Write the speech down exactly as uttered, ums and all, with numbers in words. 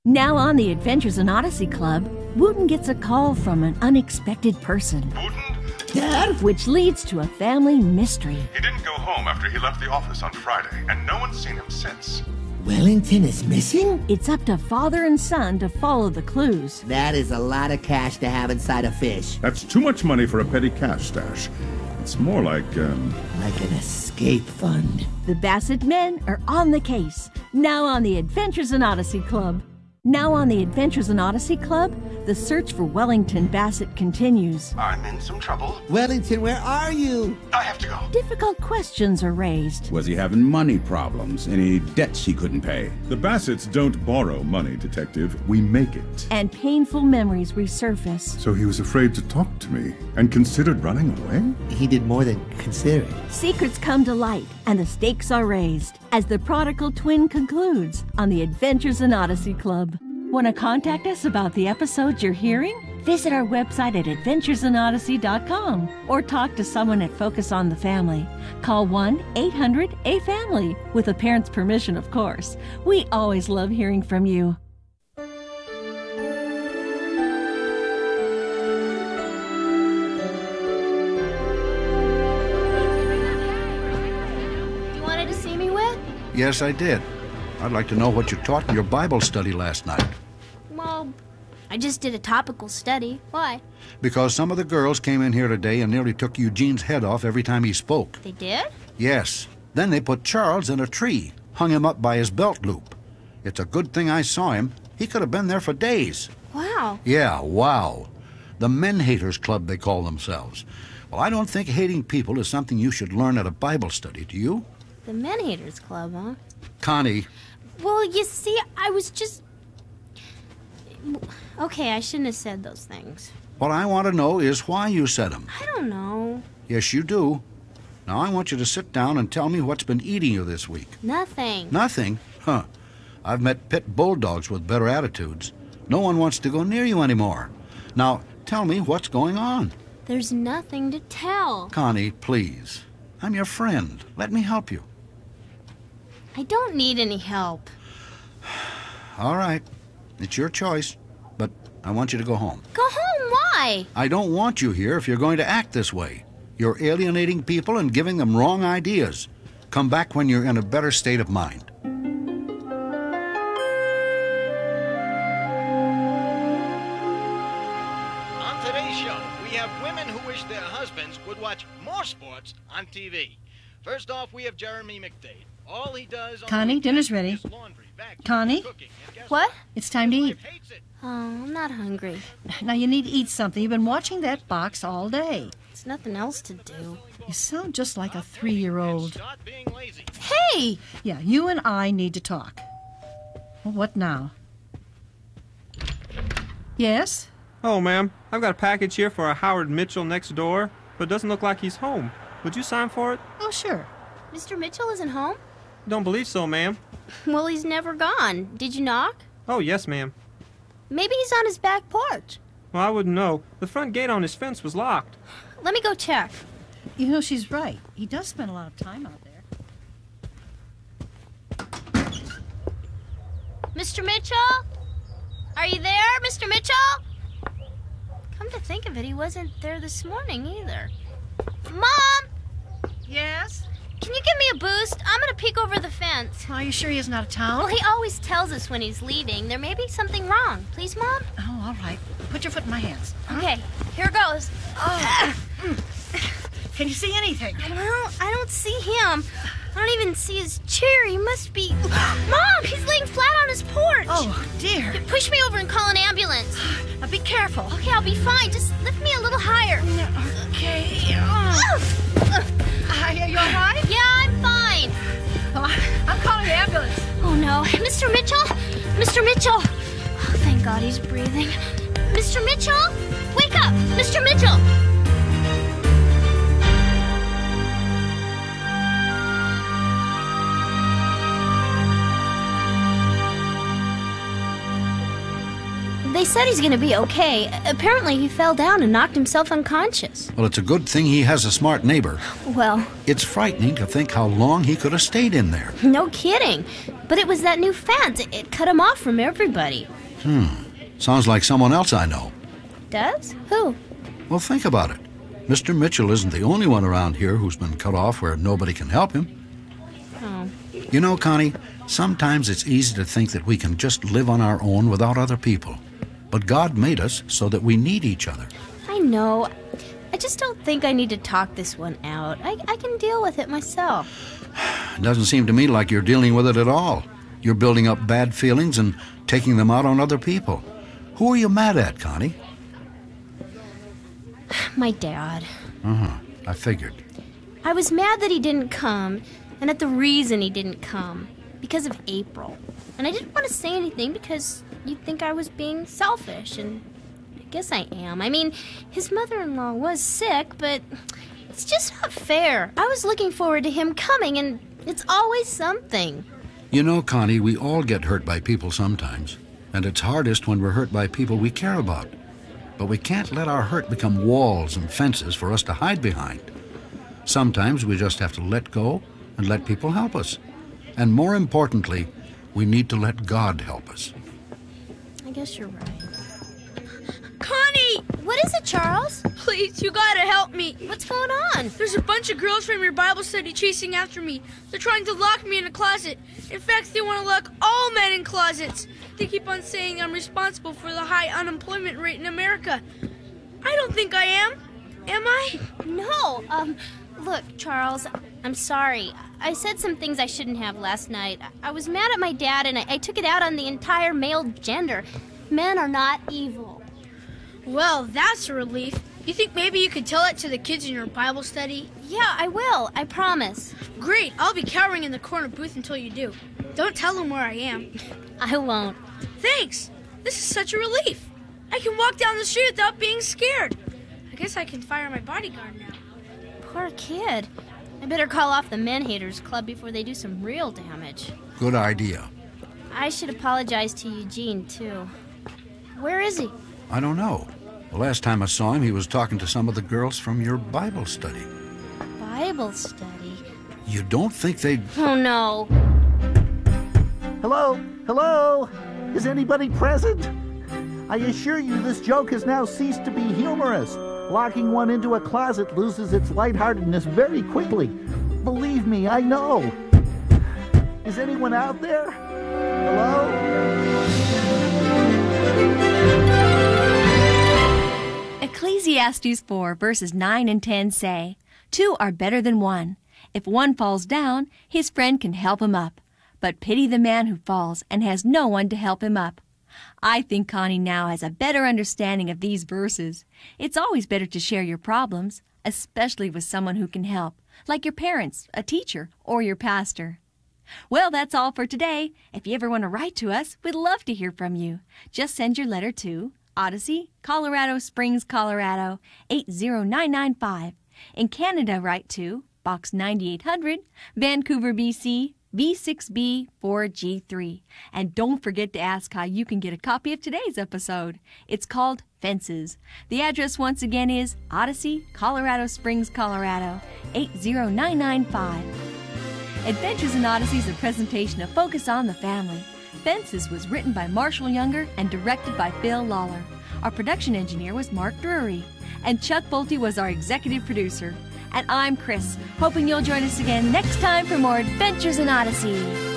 Now on the Adventures in Odyssey Club, Wooten gets a call from an unexpected person. Wooten? Dad? Which leads to a family mystery. He didn't go home after he left the office on Friday, and no one's seen him since. Wellington is missing? It's up to father and son to follow the clues. That is a lot of cash to have inside a fish. That's too much money for a petty cash stash. It's more like, um... like an escape fund. The Bassett men are on the case. Now on the Adventures in Odyssey Club. Now on the Adventures in Odyssey Club, the search for Wellington Bassett continues. I'm in some trouble. Wellington, where are you? I have to go. Difficult questions are raised. Was he having money problems? Any debts he couldn't pay? The Bassets don't borrow money, Detective. We make it. And painful memories resurface. So he was afraid to talk to me and considered running away? He did more than consider it. Secrets come to light and the stakes are raised as the prodigal twin concludes on the Adventures in Odyssey Club. Want to contact us about the episodes you're hearing? Visit our website at adventures in odyssey dot com or talk to someone at Focus on the Family. Call one eight hundred A family, with a parent's permission, of course. We always love hearing from you. You wanted to see me, Whit? Yes, I did. I'd like to know what you taught in your Bible study last night. Well, I just did a topical study. Why? Because some of the girls came in here today and nearly took Eugene's head off every time he spoke. They did? Yes. Then they put Charles in a tree, hung him up by his belt loop. It's a good thing I saw him. He could have been there for days. Wow. Yeah, wow. The Men Haters Club, they call themselves. Well, I don't think hating people is something you should learn at a Bible study, do you? The Men Haters Club, huh? Connie. Well, you see, I was just... Okay, I shouldn't have said those things. What I want to know is why you said them. I don't know. Yes, you do. Now, I want you to sit down and tell me what's been eating you this week. Nothing. Nothing? Huh. I've met pit bulldogs with better attitudes. No one wants to go near you anymore. Now, tell me what's going on. There's nothing to tell. Connie, please. I'm your friend. Let me help you. I don't need any help. All right. It's your choice, but I want you to go home. Go home? Why? I don't want you here if you're going to act this way. You're alienating people and giving them wrong ideas. Come back when you're in a better state of mind. On today's show, we have women who wish their husbands would watch more sports on T V. First off, we have Jeremy McDade. All he does on Connie, dinner's ready. laundry, vacuum, Connie? cooking, and guess What? It's time to eat. Oh, I'm not hungry. Now you need to eat something. You've been watching that box all day. There's nothing else to do. You sound just like a three-year-old. Start being lazy. Hey! Yeah, you and I need to talk. Well, what now? Yes? Oh, ma'am, I've got a package here for a Howard Mitchell next door, but it doesn't look like he's home. Would you sign for it? Oh, sure. Mister Mitchell isn't home? Don't believe so, ma'am. Well, he's never gone. Did you knock? Oh, yes, ma'am. Maybe he's on his back porch. Well, I wouldn't know. The front gate on his fence was locked. Let me go check. You know, she's right. He does spend a lot of time out there. Mister Mitchell? Are you there, Mister Mitchell? Come to think of it, he wasn't there this morning either. Mom! Yes? Can you give me a boost? I'm gonna peek over the fence. Are you sure he isn't out of town? Well, he always tells us when he's leaving. There may be something wrong. Please, Mom? Oh, all right. Put your foot in my hands. Okay, here goes. Oh. Can you see anything? I don't, I don't see him. I don't even see his chair. He must be... Mom, he's laying flat on his porch. Oh, dear. Push me over and call an ambulance. Now, be careful. Okay, I'll be fine. Just lift me a little higher. Okay. Oh. Are you all right? Yeah, I'm fine. Oh, I'm calling the ambulance. Oh, no. Mister Mitchell? Mister Mitchell. Oh, thank God he's breathing. Mister Mitchell? Wake up! Mister Mitchell! They said he's going to be okay. Apparently he fell down and knocked himself unconscious. Well, it's a good thing he has a smart neighbor. Well... It's frightening to think how long he could have stayed in there. No kidding. But it was that new fence. It, it cut him off from everybody. Hmm. Sounds like someone else I know. Does? Who? Well, think about it. Mister Mitchell isn't the only one around here who's been cut off where nobody can help him. Oh. You know, Connie, sometimes it's easy to think that we can just live on our own without other people. But God made us so that we need each other. I know. I just don't think I need to talk this one out. I, I can deal with it myself. It doesn't seem to me like you're dealing with it at all. You're building up bad feelings and taking them out on other people. Who are you mad at, Connie? My dad. Uh-huh. I figured. I was mad that he didn't come, and at the reason he didn't come. Because of April. And I didn't want to say anything because you'd think I was being selfish, and I guess I am. I mean, his mother-in-law was sick, but it's just not fair. I was looking forward to him coming, and it's always something. You know, Connie, we all get hurt by people sometimes, and it's hardest when we're hurt by people we care about. But we can't let our hurt become walls and fences for us to hide behind. Sometimes we just have to let go and let people help us. And more importantly, we need to let God help us. I guess you're right. Connie! What is it, Charles? Please, you gotta help me. What's going on? There's a bunch of girls from your Bible study chasing after me. They're trying to lock me in a closet. In fact, they want to lock all men in closets. They keep on saying I'm responsible for the high unemployment rate in America. I don't think I am. Am I? No, um... Look, Charles, I'm sorry. I said some things I shouldn't have last night. I was mad at my dad, and I, I took it out on the entire male gender. Men are not evil. Well, that's a relief. You think maybe you could tell it to the kids in your Bible study? Yeah, I will. I promise. Great. I'll be cowering in the corner booth until you do. Don't tell them where I am. I won't. Thanks. This is such a relief. I can walk down the street without being scared. I guess I can fire my bodyguard now. Poor kid. I better call off the Men Haters Club before they do some real damage. Good idea. I should apologize to Eugene, too. Where is he? I don't know. The last time I saw him, he was talking to some of the girls from your Bible study. Bible study? You don't think they'd... Oh, no. Hello? Hello? Is anybody present? I assure you this joke has now ceased to be humorous. Locking one into a closet loses its lightheartedness very quickly. Believe me, I know. Is anyone out there? Hello? Ecclesiastes four, verses nine and ten say, Two are better than one. If one falls down, his friend can help him up. But pity the man who falls and has no one to help him up. I think Connie now has a better understanding of these verses. It's always better to share your problems, especially with someone who can help, like your parents, a teacher, or your pastor. Well, that's all for today. If you ever want to write to us, we'd love to hear from you. Just send your letter to Odyssey, Colorado Springs, Colorado, eight zero nine nine five. In Canada, write to Box ninety-eight hundred, Vancouver, B C, V six B four G three. And don't forget to ask how you can get a copy of today's episode. It's called Fences. The address once again is Odyssey, Colorado Springs, Colorado, eight zero nine nine five. Adventures in Odyssey is a presentation of Focus on the Family. Fences was written by Marshall Younger and directed by Phil Lawler. Our production engineer was Mark Drury. And Chuck Bolte was our executive producer. And I'm Chris, hoping you'll join us again next time for more Adventures in Odyssey.